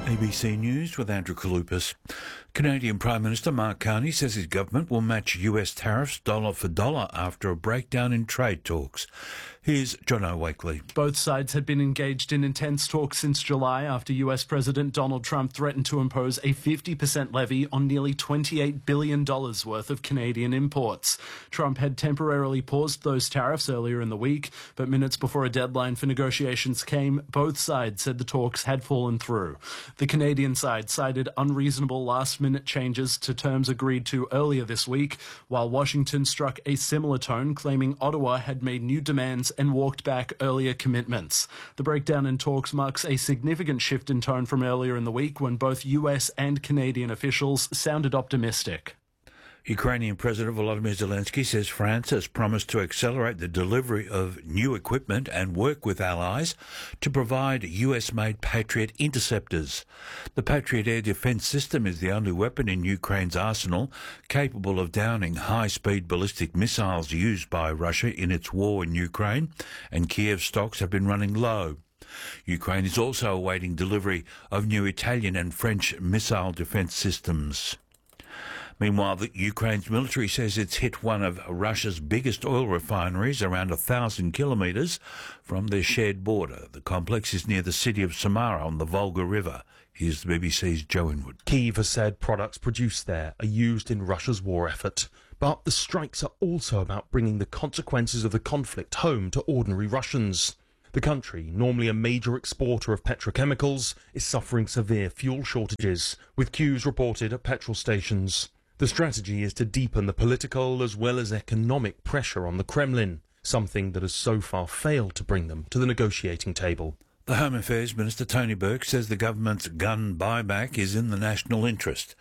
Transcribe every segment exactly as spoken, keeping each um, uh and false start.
A B C News with Andrew Kalupas. Canadian Prime Minister Mark Carney says his government will match U S tariffs dollar for dollar after a breakdown in trade talks. Here's John O'Wakely. Both sides had been engaged in intense talks since July after U S President Donald Trump threatened to impose a fifty percent levy on nearly twenty-eight billion dollars worth of Canadian imports. Trump had temporarily paused those tariffs earlier in the week, but minutes before a deadline for negotiations came, both sides said the talks had fallen through. The Canadian side cited unreasonable last-minute changes to terms agreed to earlier this week, while Washington struck a similar tone, claiming Ottawa had made new demands and walked back earlier commitments. The breakdown in talks marks a significant shift in tone from earlier in the week when both U S and Canadian officials sounded optimistic. Ukrainian President Volodymyr Zelensky says France has promised to accelerate the delivery of new equipment and work with allies to provide U S-made Patriot interceptors. The Patriot air defence system is the only weapon in Ukraine's arsenal capable of downing high-speed ballistic missiles used by Russia in its war in Ukraine, and Kiev stocks have been running low. Ukraine is also awaiting delivery of new Italian and French missile defence systems. Meanwhile, the Ukraine's military says it's hit one of Russia's biggest oil refineries around a thousand kilometres from their shared border. The complex is near the city of Samara on the Volga River. Here's the B B C's Joe Inwood. Kyiv has said products produced there are used in Russia's war effort. But the strikes are also about bringing the consequences of the conflict home to ordinary Russians. The country, normally a major exporter of petrochemicals, is suffering severe fuel shortages, with queues reported at petrol stations. The strategy is to deepen the political as well as economic pressure on the Kremlin, something that has so far failed to bring them to the negotiating table. The Home Affairs Minister Tony Burke says the government's gun buyback is in the national interest.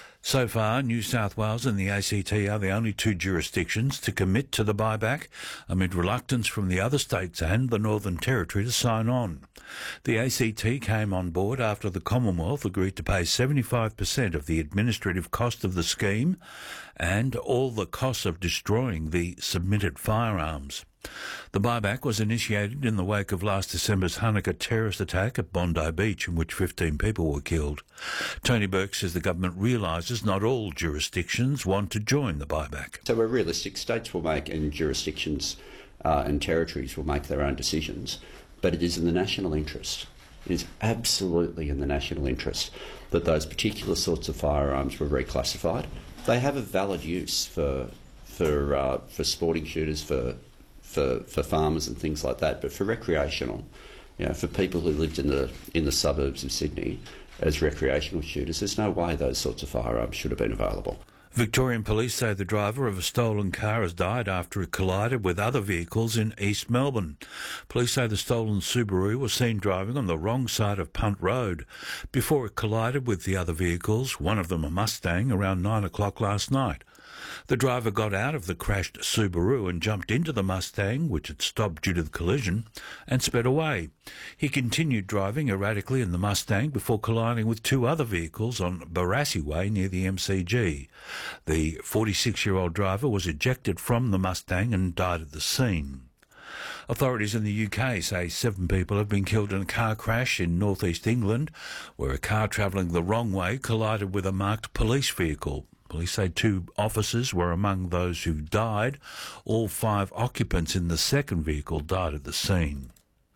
So far, New South Wales and the A C T are the only two jurisdictions to commit to the buyback, amid reluctance from the other states and the Northern Territory to sign on. The A C T came on board after the Commonwealth agreed to pay seventy-five percent of the administrative cost of the scheme and all the costs of destroying the submitted firearms. The buyback was initiated in the wake of last December's Hanukkah terrorist attack at Bondi Beach, in which fifteen people were killed. Tony Burke says the government realises not all jurisdictions want to join the buyback. So we're realistic. States will make, and jurisdictions uh, and territories will make their own decisions, but it is in the national interest. It is absolutely in the national interest that those particular sorts of firearms were reclassified. They have a valid use for for uh, for sporting shooters, for For, for farmers and things like that, but for recreational, you know, for people who lived in the in the suburbs of Sydney as recreational shooters, there's no way those sorts of firearms should have been available. Victorian police say the driver of a stolen car has died after it collided with other vehicles in East Melbourne. Police say the stolen Subaru was seen driving on the wrong side of Punt Road before it collided with the other vehicles, one of them a Mustang, around nine o'clock last night. The driver got out of the crashed Subaru and jumped into the Mustang, which had stopped due to the collision, and sped away. He continued driving erratically in the Mustang before colliding with two other vehicles on Barassi Way near the M C G. The forty-six-year-old driver was ejected from the Mustang and died at the scene. Authorities in the U K say seven people have been killed in a car crash in northeast England, where a car travelling the wrong way collided with a marked police vehicle. Police say two officers were among those who died. All five occupants in the second vehicle died at the scene.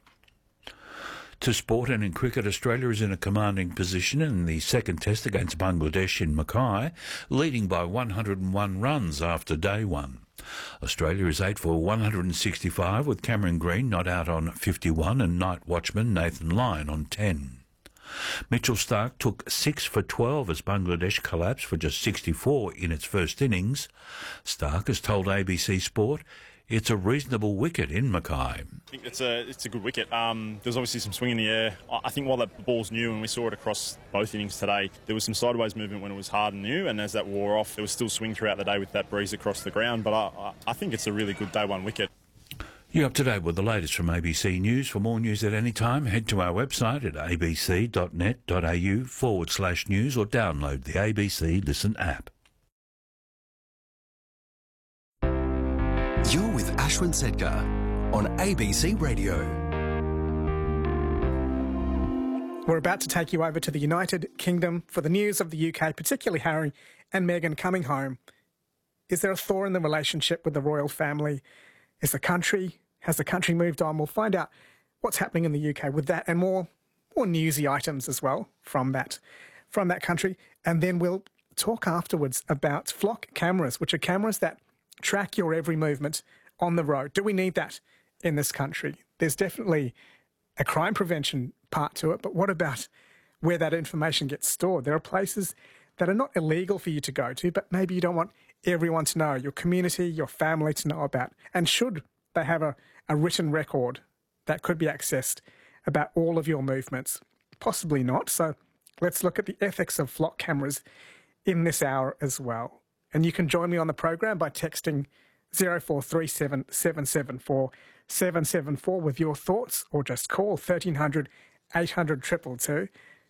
To sport, and in cricket, Australia is in a commanding position in the second test against Bangladesh in Mackay, leading by one hundred and one runs after day one. Australia is eight for one hundred sixty-five, with Cameron Green not out on fifty-one and night watchman Nathan Lyon on ten. Mitchell Starc took six for twelve as Bangladesh collapsed for just sixty-four in its first innings. Starc has told A B C Sport it's a reasonable wicket in Mackay. I think it's a it's a good wicket. Um, there's obviously some swing in the air. I think while that ball's new, and we saw it across both innings today, there was some sideways movement when it was hard and new, and as that wore off, there was still swing throughout the day with that breeze across the ground. But I, I think it's a really good day one wicket. You're up to date with the latest from A B C News. For more news at any time, head to our website at abc.net.au forward slash news or download the A B C Listen app. You're with Ashwin Sedgar on A B C Radio. We're about to take you over to the United Kingdom for the news of the U K, particularly Harry and Meghan coming home. Is there a thaw in the relationship with the royal family? Is the country, has the country moved on? We'll find out what's happening in the U K with that and more, more newsy items as well from that, from that country. And then we'll talk afterwards about flock cameras, which are cameras that track your every movement on the road. Do we need that in this country? There's definitely a crime prevention part to it, but what about where that information gets stored? There are places that are not illegal for you to go to, but maybe you don't want everyone to know, your community, your family to know about. And should they have a, a written record that could be accessed about all of your movements? Possibly not. So let's look at the ethics of flock cameras in this hour as well. And you can join me on the program by texting zero four three seven, seven seven four, seven seven four with your thoughts, or just call thirteen hundred, eight hundred, two two two.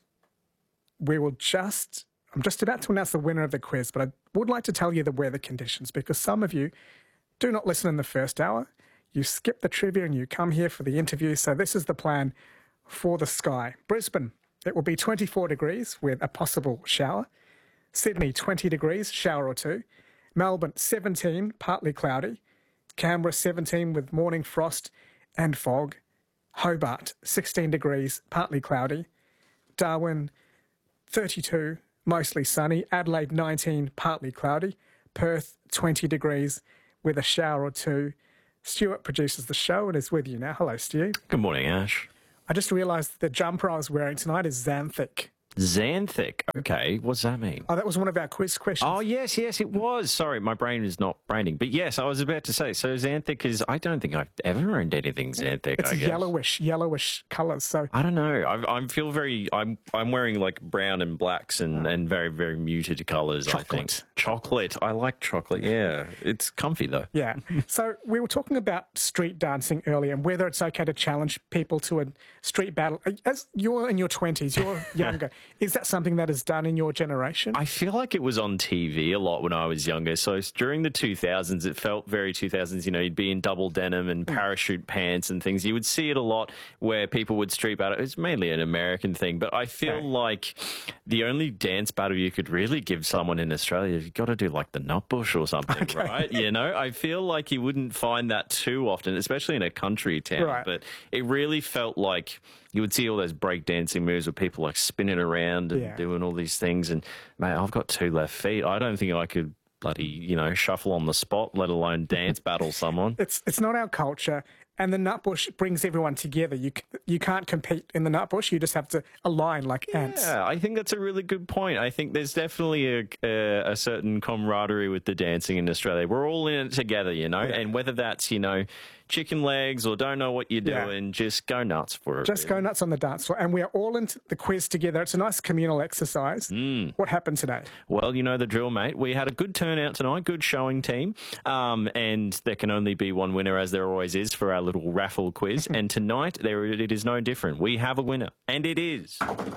We will just, I'm just about to announce the winner of the quiz, but I would like to tell you the weather conditions because some of you do not listen in the first hour. You skip the trivia and you come here for the interview. So this is the plan for the sky. Brisbane, it will be twenty-four degrees with a possible shower. Sydney, twenty degrees, shower or two. Melbourne, seventeen, partly cloudy. Canberra, seventeen with morning frost and fog. Hobart, sixteen degrees, partly cloudy. Darwin, thirty-two, mostly sunny. Adelaide, nineteen, partly cloudy. Perth, twenty degrees with a shower or two. Stuart produces the show and is with you now. Hello, Stu. Good morning, Ash. I just realised the jumper I was wearing tonight is Xanthic. Xanthic. Okay, what's that mean? Oh, that was one of our quiz questions. Oh, yes, yes, it was. Sorry, my brain is not braining. But yes, I was about to say, so Xanthic is, I don't think I've ever owned anything Xanthic, It's I guess. yellowish, yellowish colours. So I don't know. I, I feel very, I'm I'm wearing like brown and blacks and, and very, very muted colours, I think. Chocolate. Chocolate. I like chocolate, yeah. It's comfy, though. yeah. So we were talking about street dancing earlier and whether it's okay to challenge people to a street battle. As you're in your twenties, you're younger. Is that something that is done in your generation? I feel like it was on T V a lot when I was younger. So during the two thousands, it felt very two thousands. You know, you'd be in double denim and parachute pants and things. You would see it a lot where people would street battle. It's mainly an American thing, but I feel Okay. like the only dance battle you could really give someone in Australia, you've got to do like the Nutbush or something, Okay. right? You know, I feel like you wouldn't find that too often, especially in a country town. Right. But it really felt like you would see all those breakdancing moves where people like spinning around and Yeah. doing all these things. And mate, I've got two left feet. I don't think I could bloody, you know, shuffle on the spot, let alone dance battle someone. It's it's not our culture, and the Nutbush brings everyone together. You c- you can't compete in the Nutbush. You just have to align like ants. Yeah, I think that's a really good point. I think there's definitely a, a, a certain camaraderie with the dancing in Australia. We're all in it together, you know, and whether that's, you know, chicken legs or don't know what you're Yeah. doing, just go nuts for it. Just go nuts on the dance floor, and we are all into the quiz together. It's a nice communal exercise. Mm. What happened today? Well, you know the drill, mate. We had a good turnout tonight, good showing team, um, and there can only be one winner, as there always is, for our little raffle quiz. And tonight, there it is no different. We have a winner, and it is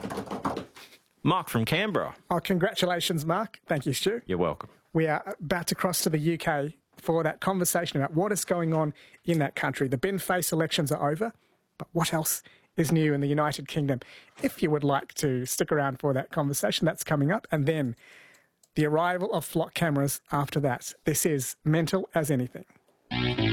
Mark from Canberra. Oh, congratulations, Mark. Thank you, Stu. You're welcome. We are about to cross to the U K for that conversation about what is going on in that country. The bin face elections are over, but what else is new in the United Kingdom? If you would like to stick around for that conversation, that's coming up. And then the arrival of flock cameras after that. This is Mental as Anything.